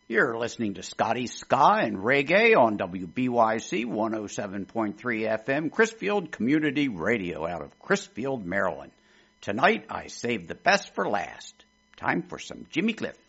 You're listening to Scotty Ska and Reggae on WBYC 107.3 FM, Chrisfield Community Radio out of Chrisfield, Maryland. Tonight, I saved the best for last. Time for some Jimmy Cliff.